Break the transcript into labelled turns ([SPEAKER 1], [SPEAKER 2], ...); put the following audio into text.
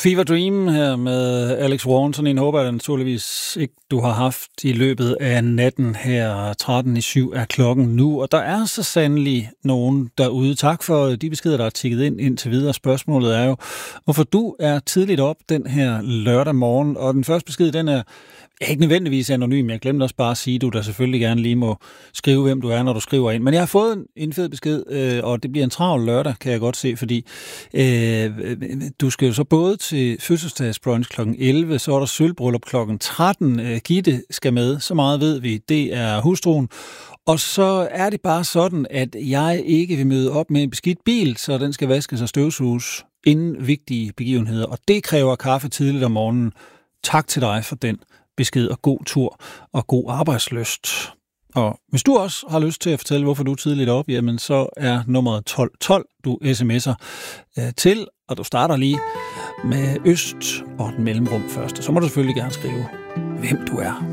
[SPEAKER 1] Fever Dream her med Alex Warren. Sådan en håber jeg naturligvis ikke, du har haft i løbet af natten her. 7:13 er klokken nu, og der er så sandelig nogen derude. Tak for de beskeder, der er tikket ind indtil videre. Spørgsmålet er jo, hvorfor du er tidligt op den her lørdag morgen, og den første besked, den er ikke nødvendigvis anonym. Jeg glemte også bare at sige, at du der selvfølgelig gerne lige må skrive, hvem du er, når du skriver ind. Men jeg har fået en fed besked, og det bliver en travl lørdag, kan jeg godt se, fordi du skal jo så både til fødselsdagsbrunch kl. 11, så er der sølvbryllup kl. 13. Gitte skal med, så meget ved vi. Det er hustruen. Og så er det bare sådan, at jeg ikke vil møde op med en beskidt bil, så den skal vaskes og støvsuges inden vigtige begivenheder. Og det kræver kaffe tidligt om morgenen. Tak til dig for den besked, og god tur og god arbejdslyst. Og hvis du også har lyst til at fortælle, hvorfor du er tidligt op, jamen så er nummeret 1212, du sms'er til, og du starter lige med øst og den mellemrum først. Og så må du selvfølgelig gerne skrive, hvem du er.